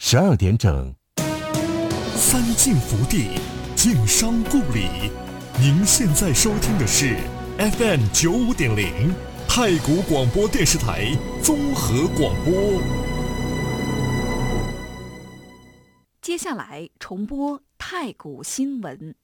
12点整。 三晋福地，晋商故里。您现在收听的是 FM95.0太谷广播电视台综合广播。 接下来重播太谷新闻。